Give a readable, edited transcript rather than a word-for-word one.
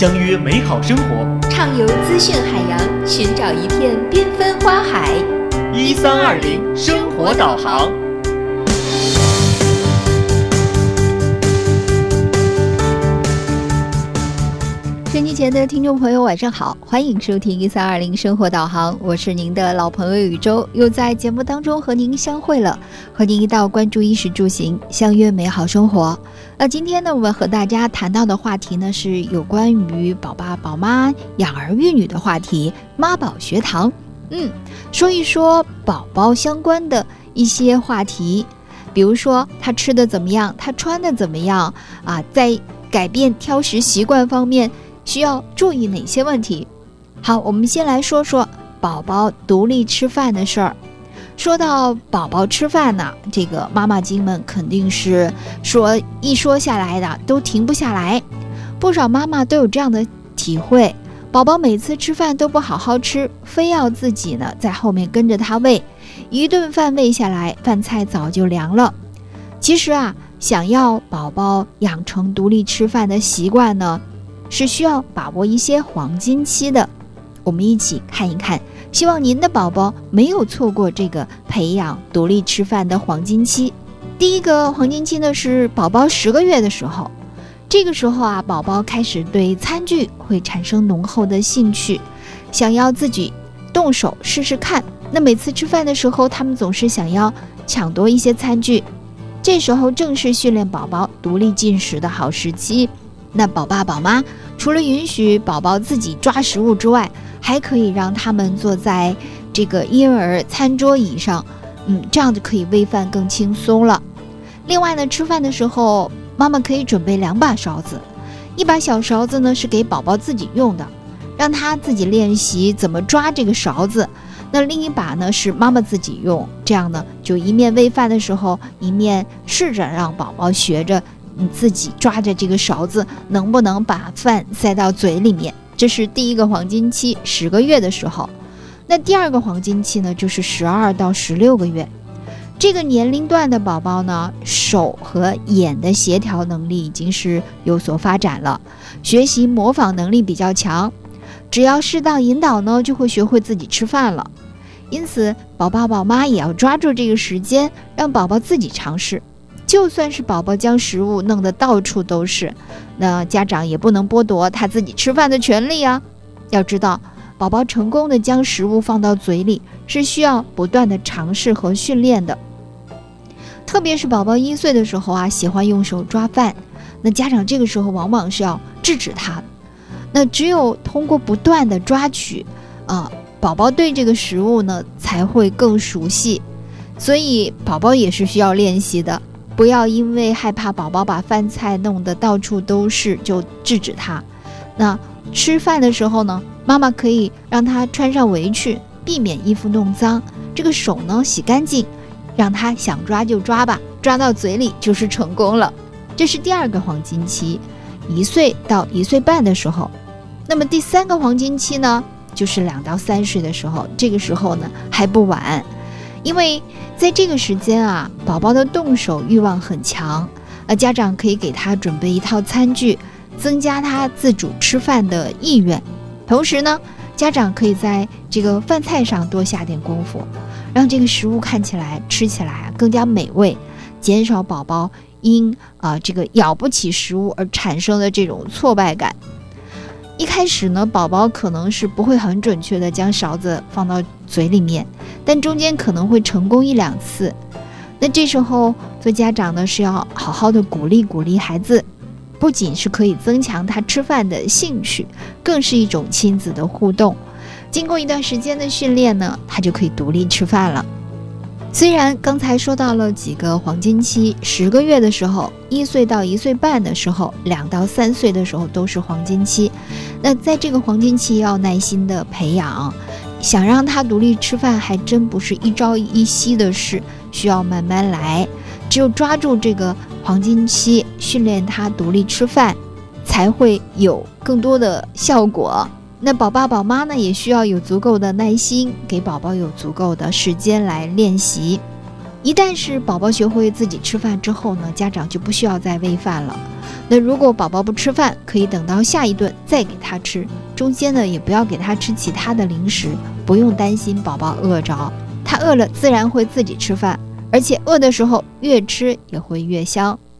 相约美好生活， 畅游资讯海洋，寻找一片缤纷花海。 1320生活导航。 收音机前的听众朋友晚上好，欢迎收听1320生活导航，我是您的老朋友宇宙，又在节目当中和您相会了，和您一道关注衣食住行，相约美好生活。今天呢，我们和大家谈到的话题呢，是有关于宝爸宝妈养儿育女的话题，妈宝学堂。说一说宝宝相关的一些话题，比如说他吃的怎么样，他穿的怎么样啊，在改变挑食习惯方面需要注意哪些问题？好，我们先来说说宝宝独立吃饭的事儿。说到宝宝吃饭呢，这个妈妈经们肯定是一说下来的都停不下来。不少妈妈都有这样的体会，宝宝每次吃饭都不好好吃，非要自己呢在后面跟着他喂，一顿饭喂下来，饭菜早就凉了。其实啊，想要宝宝养成独立吃饭的习惯呢，是需要把握一些黄金期的。我们一起看一看，希望您的宝宝没有错过这个培养独立吃饭的黄金期。第一个黄金期呢，是宝宝10个月的时候。这个时候啊，宝宝开始对餐具会产生浓厚的兴趣，想要自己动手试试看。那每次吃饭的时候，他们总是想要抢夺一些餐具，这时候正是训练宝宝独立进食的好时期。那宝爸宝妈除了允许宝宝自己抓食物之外，还可以让他们坐在这个婴儿餐桌椅上，这样就可以喂饭更轻松了。另外呢，吃饭的时候妈妈可以准备2把勺子，一把小勺子呢是给宝宝自己用的，让他自己练习怎么抓这个勺子。那另一把呢是妈妈自己用，这样呢就一面喂饭的时候，一面试着让宝宝学着自己抓着这个勺子能不能把饭塞到嘴里面。这是第一个黄金期，10个月的时候。那第二个黄金期呢，就是12到16个月。这个年龄段的宝宝呢，手和眼的协调能力已经是有所发展了，学习模仿能力比较强，只要适当引导呢，就会学会自己吃饭了。因此宝爸宝妈也要抓住这个时间，让宝宝自己尝试。就算是宝宝将食物弄得到处都是，那家长也不能剥夺他自己吃饭的权利啊。要知道，宝宝成功的将食物放到嘴里是需要不断的尝试和训练的。特别是宝宝1岁的时候啊，喜欢用手抓饭，那家长这个时候往往是要制止他。那只有通过不断的抓取宝宝对这个食物呢才会更熟悉。所以宝宝也是需要练习的，不要因为害怕宝宝把饭菜弄得到处都是就制止他。那吃饭的时候呢，妈妈可以让他穿上围裙，避免衣服弄脏，这个手呢洗干净，让他想抓就抓吧，抓到嘴里就是成功了。这是第二个黄金期，1岁到1岁半的时候。那么第3个黄金期呢，就是2到3岁的时候。这个时候呢还不晚，因为在这个时间啊，宝宝的动手欲望很强，家长可以给他准备一套餐具，增加他自主吃饭的意愿。同时呢，家长可以在这个饭菜上多下点功夫，让这个食物看起来吃起来更加美味，减少宝宝因这个咬不起食物而产生的这种挫败感。一开始呢，宝宝可能是不会很准确的将勺子放到嘴里面，但中间可能会成功1、2次。那这时候做家长呢，是要好好的鼓励孩子，不仅是可以增强他吃饭的兴趣，更是一种亲子的互动。经过一段时间的训练呢，他就可以独立吃饭了。虽然刚才说到了几个黄金期，10个月的时候，1岁到1岁半的时候，2到3岁的时候都是黄金期。那在这个黄金期要耐心的培养，想让他独立吃饭还真不是一朝一夕的事，需要慢慢来。只有抓住这个黄金期，训练他独立吃饭，才会有更多的效果。那宝爸宝妈呢，也需要有足够的耐心，给宝宝有足够的时间来练习。 一旦是宝宝学会自己吃饭之后呢，家长就不需要再喂饭了。那如果宝宝不吃饭，可以等到下一顿再给他吃，中间呢也不要给他吃其他的零食，不用担心宝宝饿着，他饿了自然会自己吃饭，而且饿的时候越吃也会越香。